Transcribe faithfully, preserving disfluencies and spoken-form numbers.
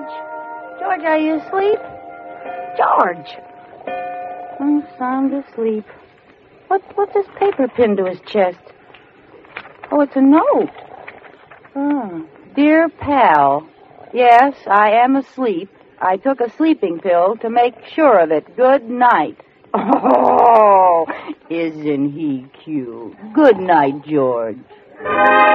George? George, are you asleep? George! Oh, sound asleep. What, what's this paper pinned to his chest? Oh, it's a note. Oh. Dear pal, yes, I am asleep. I took a sleeping pill to make sure of it. Good night. Oh, isn't he cute? Good night, George.